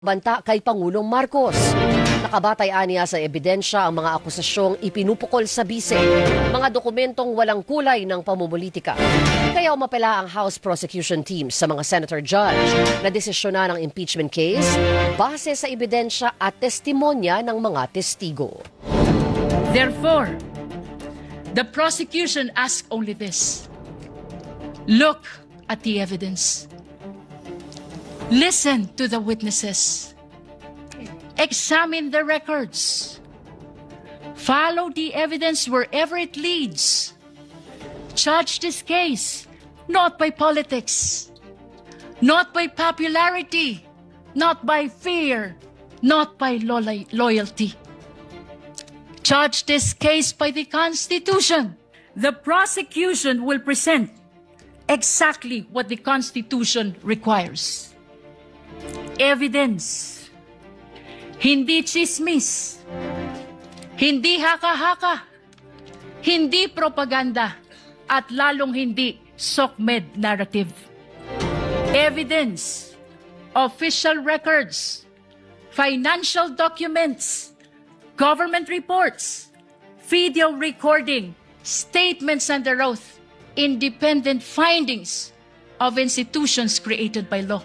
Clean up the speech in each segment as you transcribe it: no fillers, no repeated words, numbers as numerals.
banta kay Pangulong Marcos. Nakabatay aniya sa ebidensya ang mga akusasyong ipinupukol sa bise, mga dokumentong walang kulay ng pamumulitika. Kaya umapela ang House Prosecution Team sa mga Senator Judge na desisyonan ng impeachment case base sa ebidensya at testimonya ng mga testigo. Therefore, the prosecution asks only this: look at the evidence. Listen to the witnesses. Examine the records. Follow the evidence wherever it leads. Judge this case not by politics, not by popularity, not by fear, not by loyalty. Judge this case by the Constitution. The prosecution will present exactly what the Constitution requires. Evidence. Hindi chismis. Hindi haka-haka. Hindi propaganda. At lalong hindi SOCMED narrative. Evidence. Official records. Financial documents. Government reports. Video recording. Statements under oath. Independent findings of institutions created by law.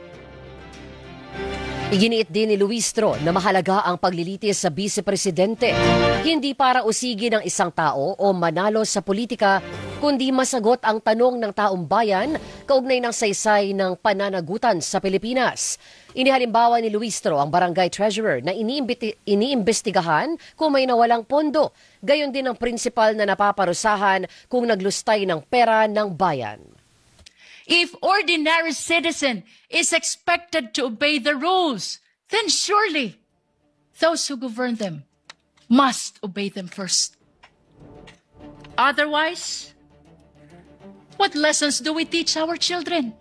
Iginiit din ni Luistro na mahalaga ang paglilitis sa Vice-Presidente, hindi para usigin ang isang tao o manalo sa politika, kundi masagot ang tanong ng taong bayan kaugnay ng saysay ng pananagutan sa Pilipinas. Inihalimbawa ni Luistro ang barangay treasurer na iniimbestigahan kung may nawalang pondo, gayon din ang prinsipal na napaparusahan kung naglustay ng pera ng bayan. If ordinary citizen is expected to obey the rules, then surely those who govern them must obey them first. Otherwise, what lessons do we teach our children?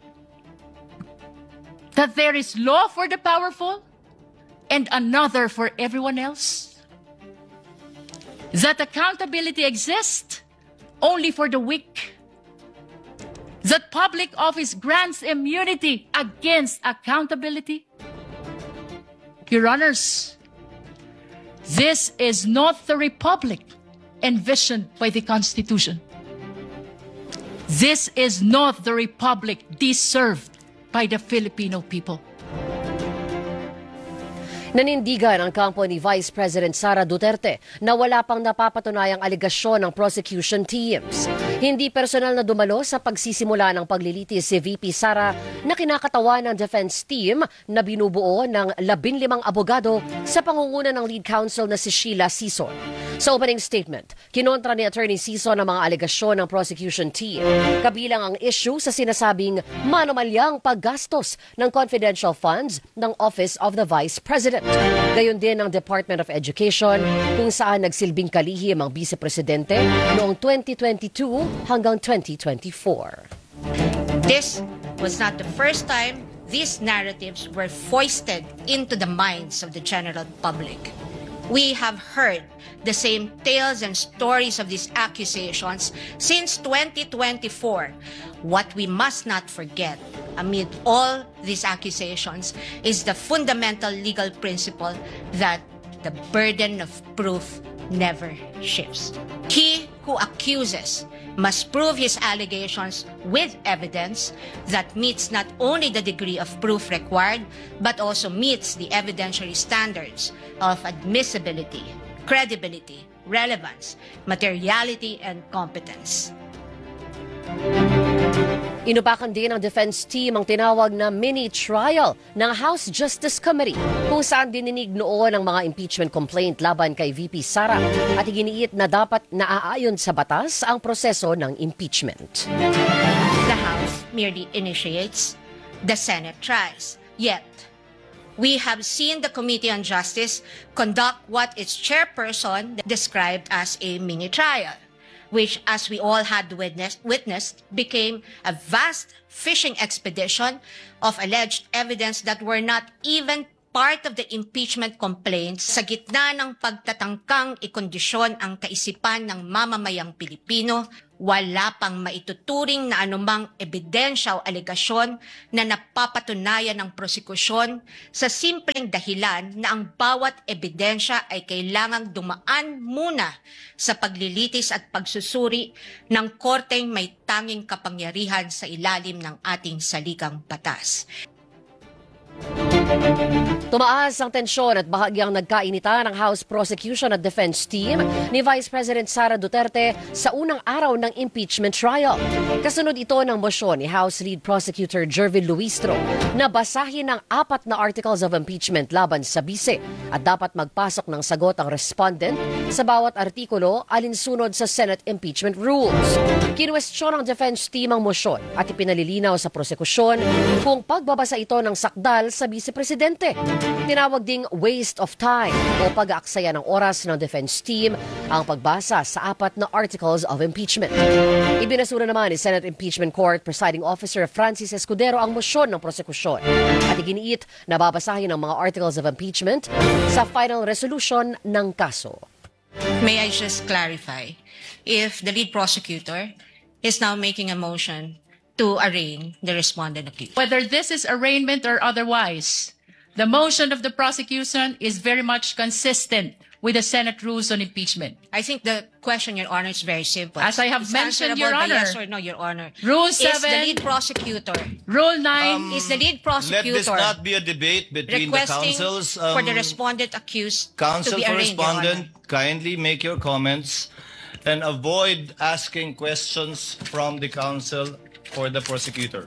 That there is law for the powerful and another for everyone else? That accountability exists only for the weak? That public office grants immunity against accountability? Your Honors, this is not the republic envisioned by the Constitution. This is not the republic deserved by the Filipino people. Nanindigan ang kampo ni Vice President Sara Duterte na wala pang napapatunayang aligasyon ng prosecution teams. Hindi personal na dumalo sa pagsisimula ng paglilitis si VP Sara na kinakatawan ng defense team na binubuo ng 15 abogado sa pangunguna ng lead counsel na si Sheila Sison. Sa opening statement, kinontra ni Attorney Sison ang mga aligasyon ng prosecution team, kabilang ang issue sa sinasabing manomalyang paggastos ng confidential funds ng Office of the Vice President. Gayon din ang Department of Education kung saan nagsilbing kalihim ang Vice Presidente noong 2022 hanggang 2024. This was not the first time these narratives were foisted into the minds of the general public. We have heard the same tales and stories of these accusations since 2024. What we must not forget amid all these accusations is the fundamental legal principle that the burden of proof never shifts. He who accuses must prove his allegations with evidence that meets not only the degree of proof required, but also meets the evidentiary standards of admissibility, credibility, relevance, materiality, and competence. Inupakan din ng defense team ang tinawag na mini-trial ng House Justice Committee kung saan dininig noon ang mga impeachment complaint laban kay VP Sara at iginiit na dapat naaayon sa batas ang proseso ng impeachment. The House merely initiates, the Senate tries. Yet, we have seen the Committee on Justice conduct what its chairperson described as a mini-trial, which, as we all had witnessed, became a vast fishing expedition of alleged evidence that were not even part of the impeachment complaints sa gitna ng pagtatangkang ikondisyon ang kaisipan ng mamamayang Pilipino wala pang maituturing na anumang ebidensya o alegasyon na napapatunayan ng prosekusyon sa simpleng dahilan na ang bawat ebidensya ay kailangang dumaan muna sa paglilitis at pagsusuri ng korteng may tanging kapangyarihan sa ilalim ng ating saligang batas. Tumaas ang tensyon at bahagyang nagkainitan ng House Prosecution at Defense Team ni Vice President Sara Duterte sa unang araw ng impeachment trial. Kasunod ito ng mosyon ni House Lead Prosecutor Jervin Luistro na basahin ng 4 na articles of impeachment laban sa bise at dapat magpasok ng sagot ang respondent sa bawat artikulo alinsunod sa Senate impeachment rules. Kinwestiyon ng defense team ang mosyon at ipinalilinaw sa prosekusyon kung pagbabasa ito ng sakdal sa vice-presidente. Tinawag ding waste of time o pag-aaksaya ng oras ng defense team ang pagbasa sa 4 na articles of impeachment. Ibinasura naman ni Senate Impeachment Court Presiding Officer Francis Escudero ang mosyon ng prosekusyon at iginiit na babasahin ang mga articles of impeachment sa final resolution ng kaso. May I just clarify if the lead prosecutor is now making a motion to arraign the respondent accused? Whether this is arraignment or otherwise, the motion of the prosecution is very much consistent with the Senate rules on impeachment. I think the question, Your Honor, is very simple. As I have It's mentioned, answerable Your by Honor. yes or no, Your Honor. Rule Is the 7, lead prosecutor, Rule 9, is the lead Let prosecutor this not be a debate between the requesting councils. for the respondent accused Counsel to be for arraigned, Your Honor? respondent, kindly make your comments and avoid asking questions from the counsel for the prosecutor.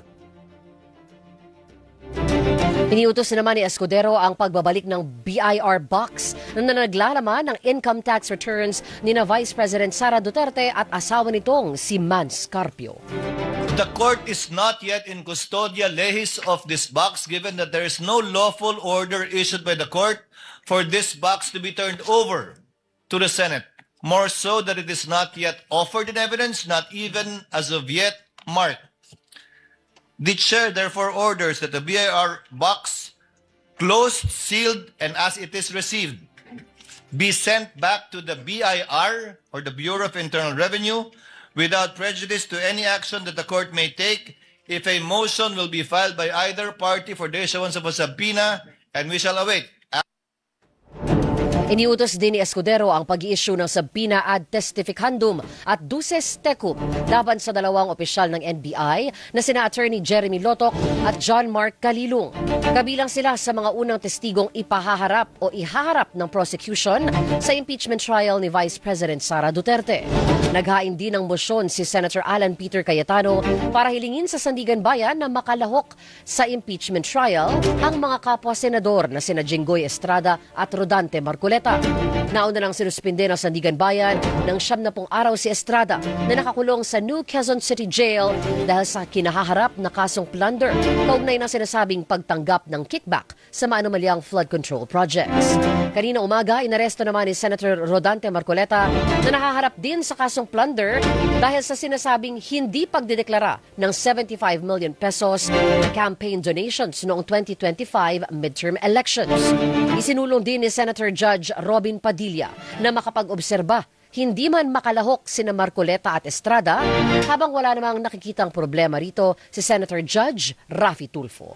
Iniutos naman ni Escudero ang pagbabalik ng BIR box na naglalaman ng income tax returns ni na Vice President Sara Duterte at asawa nitong si Mans Carpio. The court is not yet in custodia lehis of this box given that there is no lawful order issued by the court for this box to be turned over to the Senate. More so that it is not yet offered in evidence, not even as of yet marked. The chair therefore orders that the BIR box, closed, sealed, and as it is received, be sent back to the BIR or the Bureau of Internal Revenue without prejudice to any action that the court may take if a motion will be filed by either party for the issuance of a subpoena, and we shall await. Iniutos din ni Escudero ang pag-i-issue ng subpoena ad testificandum at duces tecum laban sa dalawang opisyal ng NBI na sina Attorney Jeremy Lotoc at John Mark Calilung. Kabilang sila sa mga unang testigong ipahaharap o ihaharap ng prosecution sa impeachment trial ni Vice President Sara Duterte. Naghain din ng mosyon si Senator Alan Peter Cayetano para hilingin sa Sandigan Bayan na makalahok sa impeachment trial ang mga kapwa-senador na sina Jinggoy Estrada at Rodante Marcoleta. Nauna nang sinuspinde ng Sandigan Bayan ng 70 araw si Estrada na nakakulong sa New Quezon City Jail dahil sa kinahaharap na kasong plunder kaugnay ng sinasabing pagtanggap ng kickback sa maanumalyang flood control projects. Kanina umaga, inaresto naman ni Senator Rodante Marcoleta na nahaharap din sa kasong plunder dahil sa sinasabing hindi pagdedeklara ng 75 million pesos na campaign donations noong 2025 midterm elections. Isinulong din ni Senator Judge Robin Padilla na makapag-obserba hindi man makalahok sina Marcoleta at Estrada habang wala namang nakikitang problema rito si Senator Judge Raffy Tulfo.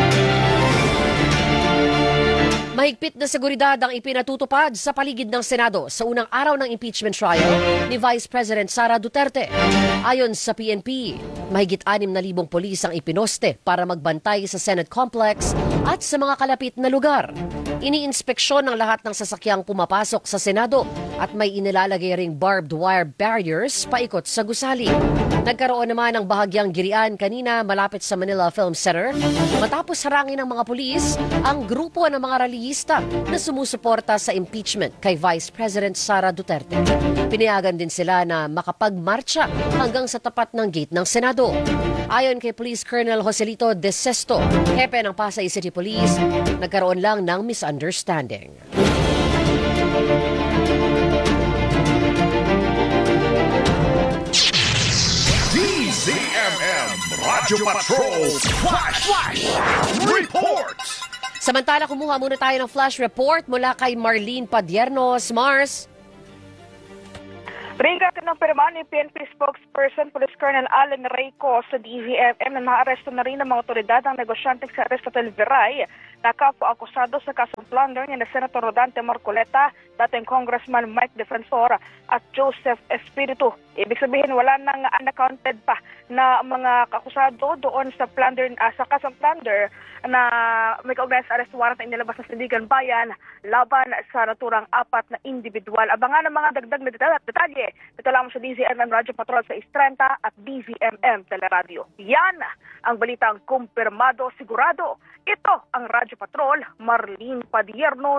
Mahigpit na seguridad ang ipinatutupad sa paligid ng Senado sa unang araw ng impeachment trial ni Vice President Sara Duterte. Ayon sa PNP, mahigit 6,000 polis ang ipinoste para magbantay sa Senate complex at sa mga kalapit na lugar. Iniinspeksyon ng lahat ng sasakyang pumapasok sa Senado at may inilalagay ring barbed wire barriers paikot sa gusali. Nagkaroon naman ng bahagyang girian kanina malapit sa Manila Film Center matapos harangin ng mga pulis ang grupo ng mga rallyista na sumusuporta sa impeachment kay Vice President Sara Duterte. Pinayagan din sila na makapagmarcha hanggang sa tapat ng gate ng Senado. Ayon kay Police Colonel Joselito De Sesto, hepe ng Pasay City Police, nagkaroon lang ng misunderstanding. DZMM Radyo Patrol Flash Report. Samantala, kumuha muna tayo ng flash report mula kay Marlene Padiernos. Mars. Riga, kinumpirma ni PNP spokesperson Police Colonel Alan Reyco sa DZMM na naaresto na rin ng mga otoridad ang negosyanteng si Aristotel Viray na kapwa-akusado sa kasong plunder ni Senator Rodante Marcoleta, dating Congressman Mike Defensor at Joseph Espiritu. Ibig sabihin wala nang unaccounted pa na mga kakusado doon sa plunder, sa kasong plunder na may kaugnay sa arrest warrant na inilabas ng Sandigan Bayan laban sa naturang 4 na individual. Abangan ang mga dagdag na detalye. Ito lamang sa DZMM Radio Patrol sa 6:30 at DZMM Teleradio. Yan ang balitang kumpirmado, sigurado. Ito ang Radio Patrol, Marlene Padiernos,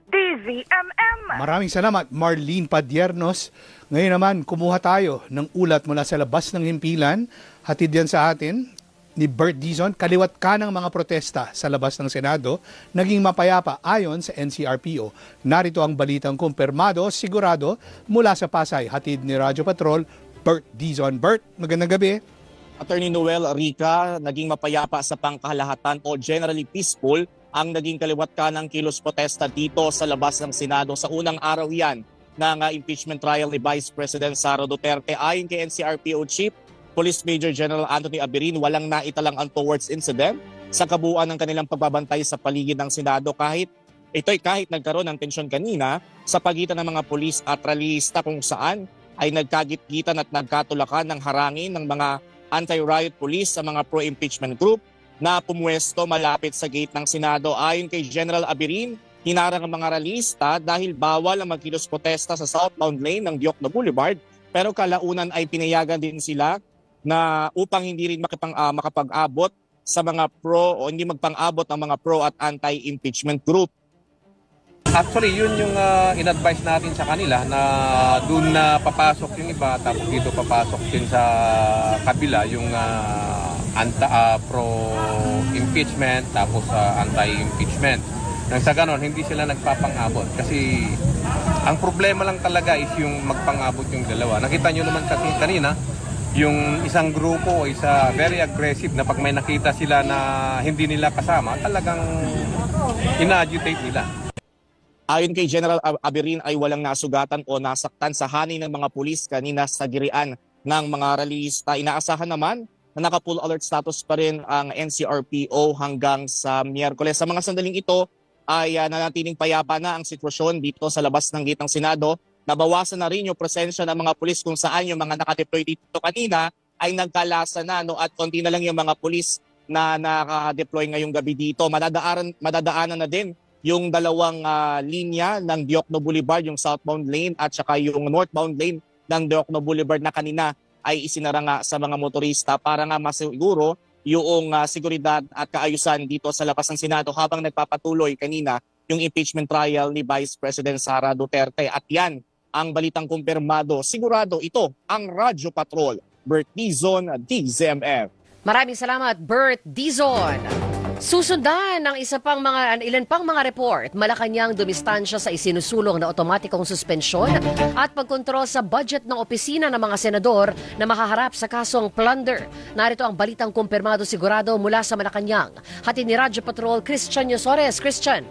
DZMM. Maraming salamat, Marlene Padiernos. Ngayon naman, kumuha tayo ng ulat mula sa labas ng himpilan. Hatid yan sa atin ni Bert Dizon. Kaliwat ka ng mga protesta sa labas ng Senado, naging mapayapa ayon sa NCRPO. Narito ang balitang kumpirmado, sigurado, mula sa Pasay. Hatid ni Radio Patrol, Bert Dizon. Bert, magandang gabi. Attorney Noel Rica, naging mapayapa sa pangkalahatan o generally peaceful ang naging kaliwat ka ng kilos protesta dito sa labas ng Senado sa unang araw yan ng impeachment trial ni Vice President Sara Duterte. Ayon kay NCRPO Chief Police Major General Anthony Abirin, walang naitalang untowards incident sa kabuuan ng kanilang pagbabantay sa paligid ng Senado kahit nagkaroon ng tensyon kanina sa pagitan ng mga pulis at rallyista kung saan ay nagkagit-gitan at nagkatulakan ng harangin ng mga anti-riot police sa mga pro-impeachment group na pumuwesto malapit sa gate ng Senado. Ayon kay General Abirin, hinarang ang mga rallyista dahil bawal ang magkilos protesta sa southbound lane ng Diokno Boulevard, pero kalaunan ay pinayagan din sila na upang hindi rin makapag-abot sa mga pro o hindi magpang-abot ng mga pro at anti-impeachment group. Actually, yun yung in-advise natin sa kanila na doon na papasok yung iba tapos dito papasok din sa kabila yung pro-impeachment tapos anti-impeachment. Nang sa ganon, hindi sila nagpapang-abot kasi ang problema lang talaga is yung magpang-abot yung dalawa. Nakita nyo naman kasi kanina, yung isang grupo isa very aggressive na pag may nakita sila na hindi nila kasama, talagang ina-agitate nila. Ayon kay General Abirin ay walang nasugatan o nasaktan sa hanin ng mga pulis kanina sa girian ng mga rallyista. Inaasahan naman na naka-full alert status pa rin ang NCRPO hanggang sa Miyerkules. Sa mga sandaling ito ay nanatiling payapa na ang sitwasyon dito sa labas ng gate ng Senado. Nabawasan na rin yung presensya ng mga pulis kung saan yung mga nakadeploy dito kanina ay nagkalasa na at konti na lang yung mga pulis na nakadeploy ngayong gabi dito. Madadaanan na din yung dalawang linya ng Diokno Boulevard, yung southbound lane at saka yung northbound lane ng Diokno Boulevard na kanina ay isinara nga sa mga motorista para nga masiguro yung seguridad at kaayusan dito sa labas ng Senado habang nagpapatuloy kanina yung impeachment trial ni Vice President Sara Duterte. At yan ang balitang kumpirmado. Sigurado ito ang Radio Patrol. Bert Dizon, DZMF. Maraming salamat, Bert Dizon. Susundan ng ilan pang mga report, Malacanang dumistansya sa isinusulong na otomatikong suspensyon at pagkontrol sa budget ng opisina ng mga senador na makaharap sa kasong plunder. Narito ang balitang kumpirmado sigurado mula sa Malacanang. Hatid ni Radyo Patrol, Christian Yosores. Christian.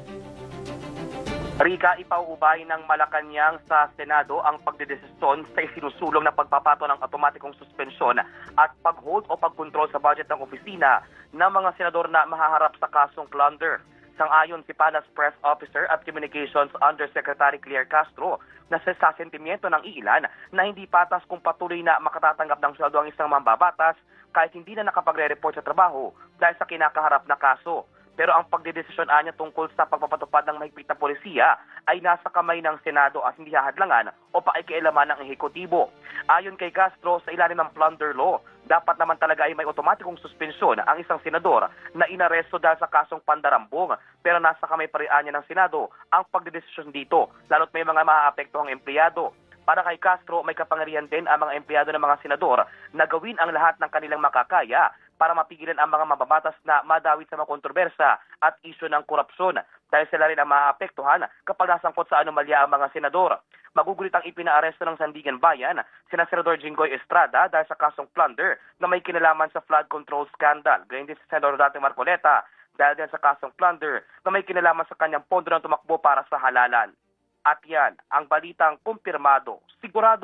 Rica, ipauubay ng Malacanang sa Senado ang pagdedesisyon sa isinusulong na pagpapato ng otomatikong suspensyon at pag-hold o pagkontrol sa budget ng opisina ng mga senador na mahaharap sa kasong plunder. Sang-ayon si Palace Press Officer at Communications Undersecretary Claire Castro na sa sentimiento ng iilan na hindi patas kung patuloy na makatatanggap ng sweldo ang isang mambabatas kahit hindi na nakapagre-report sa trabaho dahil sa kinakaharap na kaso. Pero ang pagdedesisyon niya tungkol sa pagpapatupad ng mahigpit na polisiya ay nasa kamay ng Senado at hindi hahadlangan o pakikialaman ng ehekutibo. Ayon kay Castro, sa ilalim ng plunder law, dapat naman talaga ay may otomatikong suspensyon ang isang senador na inaresto dahil sa kasong pandarambong. Pero nasa kamay pa rin niya ng Senado ang pagdedesisyon dito, lalo't may mga maaapektuhang empleyado. Para kay Castro, may kapangyarihan din ang mga empleyado ng mga senador na gawin ang lahat ng kanilang makakaya para mapigilan ang mga mababatas na madawit sa mga kontrobersya at isyu ng korupsyon dahil sila rin ang maapektuhan kapag nasangkot sa anomalya ang mga senador. Magugulit ang ipinaaresto ng Sandigan Bayan sina Senador Jinggoy Estrada dahil sa kasong plunder na may kinalaman sa flood control scandal. Ganyan din si Senador Rodante Marcoleta dahil din sa kasong plunder na may kinalaman sa kanyang pondo ng tumakbo para sa halalan. At yan ang balitang kumpirmado, sigurado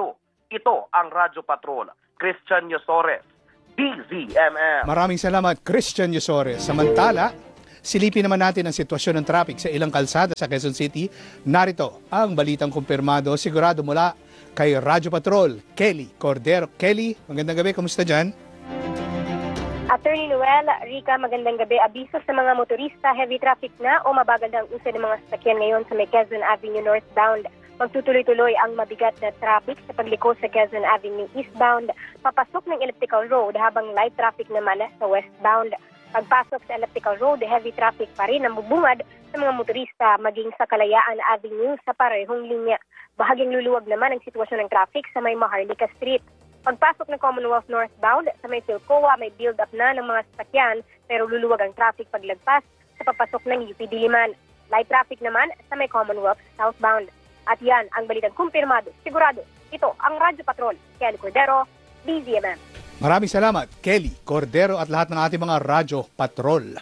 Ito ang Radyo Patrol. Christian Yosores, DZMM. Maraming salamat, Christian Yosores. Samantala, silipin naman natin ang sitwasyon ng traffic sa ilang kalsada sa Quezon City. Narito ang balitang kumpirmado, sigurado mula kay Radyo Patrol, Kelly Cordero. Kelly, magandang gabi. Kumusta dyan? Attorney Noel, Rica, magandang gabi. Abiso sa mga motorista, heavy traffic na o mabagal na ang usad ng mga sasakyan ngayon sa may Quezon Avenue northbound. Magtutuloy-tuloy ang mabigat na traffic sa pagliko sa Quezon Avenue eastbound, papasok ng Elliptical Road habang light traffic naman sa westbound. Pagpasok sa Elliptical Road, heavy traffic pa rin ang bubungad sa mga motorista maging sa Kalayaan Avenue sa parehong linya. Bahagyang luluwag naman ang sitwasyon ng traffic sa may Maharlika Street. Pagpasok ng Commonwealth northbound sa may Silcoa, may build-up na ng mga sasakyan pero luluwag ang traffic paglagpas sa papasok ng UP Diliman. Light traffic naman sa may Commonwealth southbound. At yan ang balitang kumpirmado, sigurado. Ito ang Radyo Patrol, Kelly Cordero, DZMM. Maraming salamat, Kelly Cordero at lahat ng ating mga Radyo Patrol.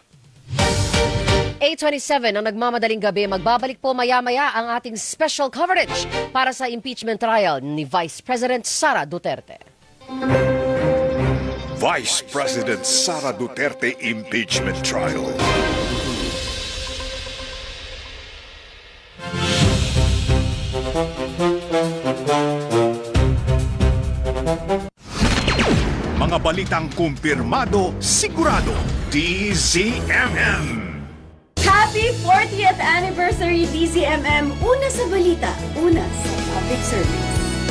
8:27 ang nagmamadaling gabi. Magbabalik po maya-maya ang ating special coverage para sa impeachment trial ni Vice President Sara Duterte. Vice President Sara Duterte impeachment trial. Mga balitang kumpirmado, sigurado, DZMM. Happy 40th anniversary DZMM! Una sa balita, una sa public service.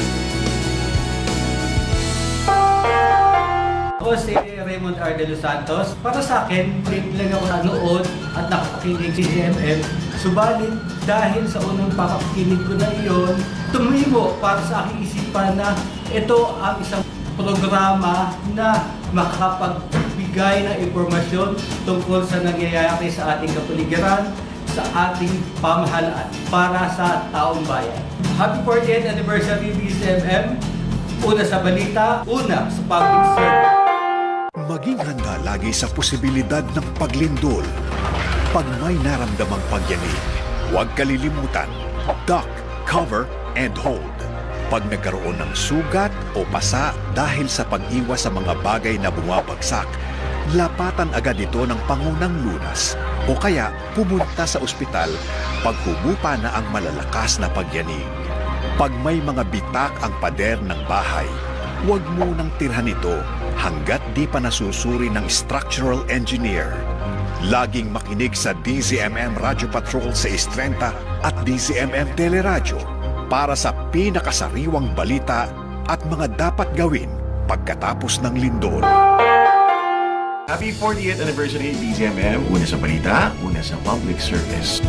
Ako si Raymond R. De Los Santos. Para sa akin, trip lang ako nanood at nakakinig si DZMM. Subalit, dahil sa unang pakakinig ko na iyon, tumimo para sa aking isipan na ito ang isang programa na makapagbigay ng impormasyon tungkol sa nangyayari sa ating kapaligiran, sa ating pamahalaan para sa taong bayan. Happy 40th anniversary DZMM. Una sa balita, una sa public service. Maging handa lagi sa posibilidad ng paglindol. Pag may naramdamang pagyanig, huwag kalilimutan, duck, cover, and hold. Pag nagkaroon ng sugat o pasa dahil sa pag-iwas sa mga bagay na bumabagsak, lapatan agad ito ng pangunang lunas o kaya pumunta sa ospital pag humupa na ang malalakas na pagyanig. Pag may mga bitak ang pader ng bahay, huwag munang tirhan ito hanggat di pa nasusuri ng structural engineer. Laging makinig sa DZMM Radio Patrol sa Istrenta at DZMM Teleradyo para sa pinakasariwang balita at mga dapat gawin pagkatapos ng lindol. Happy 40th anniversary DZMM. Una sa balita, una sa public service.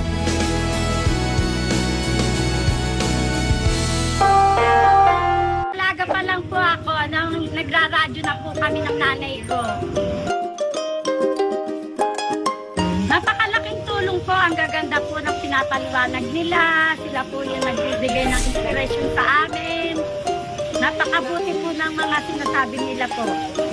Alaga pa lang po ako nang nagraradyo na po kami ng nanay ko. Napakalaking tulong po, ang gaganda po ng pinapaliwanag nila. Sila po yung nagbibigay ng inspiration sa amin. Napakabuti po ng mga sinasabi nila po.